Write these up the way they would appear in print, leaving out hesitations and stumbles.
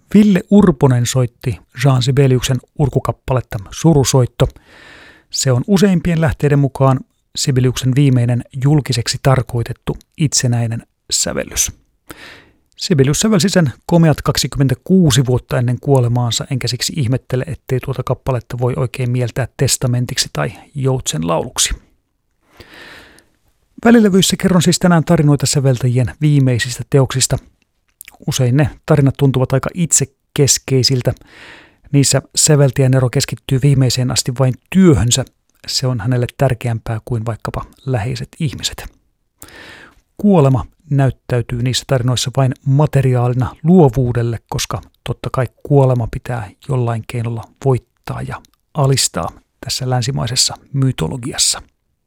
Ville Urponen soitti Jean Sibeliuksen urkukappaletta Surusoitto. Se on useimpien lähteiden mukaan Sibeliuksen viimeinen julkiseksi tarkoitettu itsenäinen sävellys. Sibelius sävelsi sen komeat 26 vuotta ennen kuolemaansa, enkä siksi ihmettele, ettei tuota kappaletta voi oikein mieltää testamentiksi tai joutsen lauluksi. Välilevyissä kerron siis tänään tarinoita säveltäjien viimeisistä teoksista. Usein ne tarinat tuntuvat aika itsekeskeisiltä. Niissä säveltäjän ero keskittyy viimeiseen asti vain työhönsä. Se on hänelle tärkeämpää kuin vaikkapa läheiset ihmiset. Kuolema näyttäytyy niissä tarinoissa vain materiaalina luovuudelle, koska totta kai kuolema pitää jollain keinolla voittaa ja alistaa tässä länsimaisessa mytologiassa.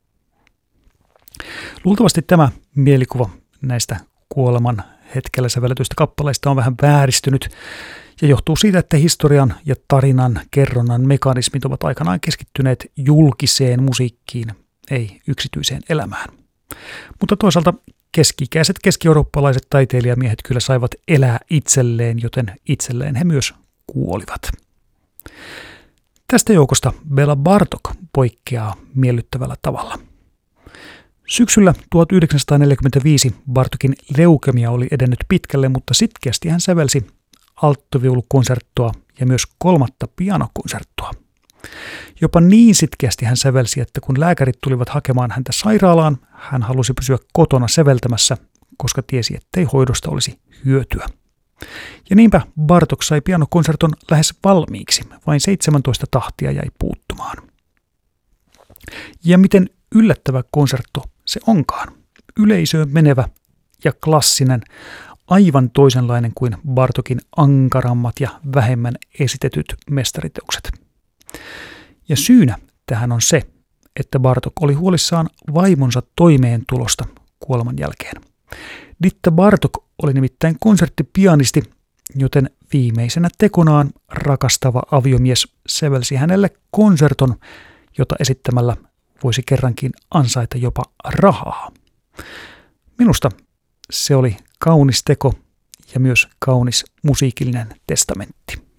Luultavasti tämä mielikuva näistä kuoleman hetkellä sävelletyistä kappaleista on vähän vääristynyt ja johtuu siitä, että historian ja tarinan kerronnan mekanismit ovat aikanaan keskittyneet julkiseen musiikkiin, ei yksityiseen elämään. Mutta toisaalta keski-ikäiset keski-eurooppalaiset taiteilijamiehet kyllä saivat elää itselleen, joten itselleen he myös kuolivat. Tästä joukosta Béla Bartók poikkeaa miellyttävällä tavalla. Syksyllä 1945 Bartókin leukemia oli edennyt pitkälle, mutta sitkeästi hän sävelsi alttoviulukonserttoa ja myös 3. pianokonserttoa. Jopa niin sitkeästi hän sävelsi, että kun lääkärit tulivat hakemaan häntä sairaalaan, hän halusi pysyä kotona säveltämässä, koska tiesi, ettei hoidosta olisi hyötyä. Ja niinpä Bartók sai pianokonserton lähes valmiiksi, vain 17 tahtia jäi puuttumaan. Ja miten yllättävä konsertto se onkaan. Yleisöön menevä ja klassinen, aivan toisenlainen kuin Bartókin ankarammat ja vähemmän esitetyt mestariteokset. Ja syynä tähän on se, että Bartók oli huolissaan vaimonsa toimeentulosta kuoleman jälkeen. Ditta Bartók oli nimittäin konserttipianisti, joten viimeisenä tekonaan rakastava aviomies sävelsi hänelle konserton, jota esittämällä voisi kerrankin ansaita jopa rahaa. Minusta se oli kaunis teko ja myös kaunis musiikillinen testamentti.